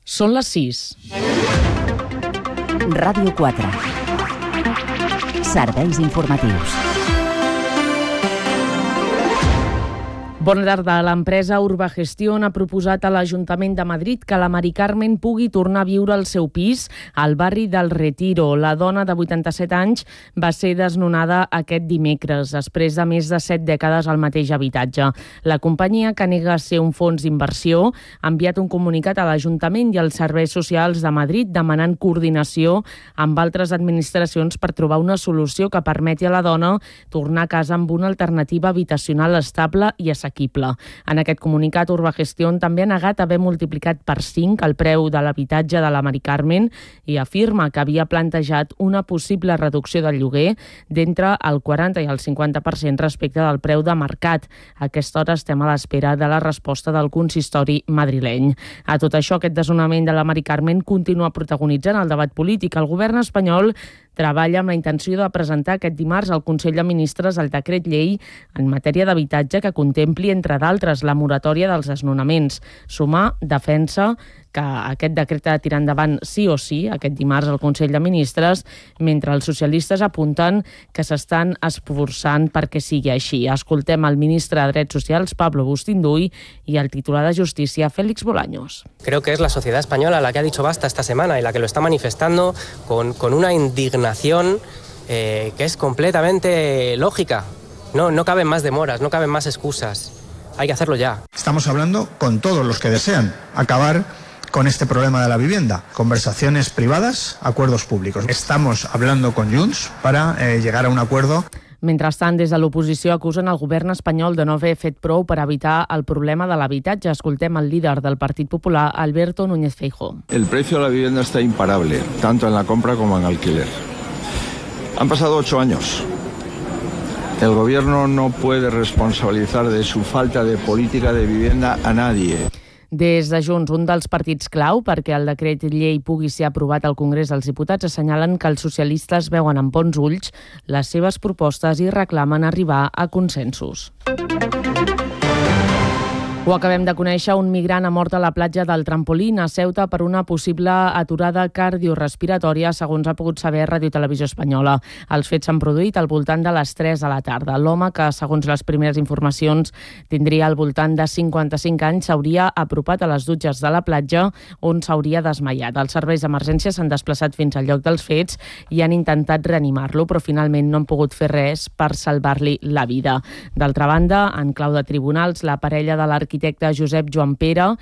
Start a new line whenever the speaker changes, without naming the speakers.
Són les 6.
Ràdio 4. Serveis informatius.
Bona tarda. L'empresa Urbagestión ha proposat a l'Ajuntament de Madrid que la Mari Carmen pugui tornar a viure al seu pis al barri del Retiro. La dona de 87 anys va ser desnonada aquest dimecres, després de més de 7 dècades al mateix habitatge. La companyia, que nega ser un fons d'inversió, ha enviat un comunicat a l'Ajuntament i als serveis socials de Madrid demanant coordinació amb altres administracions per trobar una solució que permeti a la dona tornar a casa amb una alternativa habitacional estable i assequible. En aquest comunicat, Urbagestión també ha negat haver multiplicat per 5 el preu de l'habitatge de la Mari Carmen i afirma que havia plantejat una possible reducció del lloguer d'entre el 40 i el 50% respecte del preu de mercat. A aquesta hora estem a l'espera de la resposta del consistori madrileny. A tot això, aquest desnonament de la Mari Carmen continua protagonitzant el debat polític. El govern espanyol treballa amb la intenció de presentar aquest dimarts al Consell de Ministres el decret llei en matèria d'habitatge que contempli, entre d'altres, la moratòria dels desnonaments. Sumar defensa que aquest decret ha de tirar endavant sí o sí aquest dimarts al Consell de Ministres, mentre els socialistes apunten que s'estan esforçant perquè sigui així. Escoltem el ministre de Drets Socials, Pablo Bustinduy, y el titular de Justicia, Félix Bolaños.
Creo que es la sociedad española la que ha dicho basta esta semana y la que lo está manifestando con una indignación que es completamente lógica. No caben más demoras, no caben más excusas. Hay que hacerlo ya.
Estamos hablando con todos los que desean acabar con este problema de la vivienda. Conversaciones privadas, acuerdos públicos. Estamos hablando con Junts para llegar a un acuerdo.
Mentrestant, des de l'oposició acusen el govern espanyol de no haver fet prou per evitar el problema de l'habitatge. Escoltem el líder del Partit Popular, Alberto Núñez Feijóo.
El precio de la vivienda está imparable, tanto en la compra como en alquiler. Han pasado 8 años. El gobierno no puede responsabilizar de su falta de política de vivienda a nadie.
Des de Junts, un dels partits clau perquè el decret llei pugui ser aprovat al Congrés dels Diputats, assenyalen que els socialistes veuen amb bons ulls les seves propostes i reclamen arribar a consensos. Ho acabem de conèixer, un migrant ha mort a la platja del Trampolín a Ceuta per una possible aturada cardiorespiratòria, segons ha pogut saber Ràdio Televisió Espanyola. Els fets s'han produït al voltant de les 3 de la tarda. L'home, que segons les primeres informacions tindria al voltant de 55 anys, s'hauria apropat a les dutxes de la platja on s'hauria desmaiat. Els serveis d'emergència s'han desplaçat fins al lloc dels fets i han intentat reanimar-lo, però finalment no han pogut fer res per salvar-li la vida. D'altra banda, en clau de tribunals, la parella de l'arquitecte Josep Joan Pere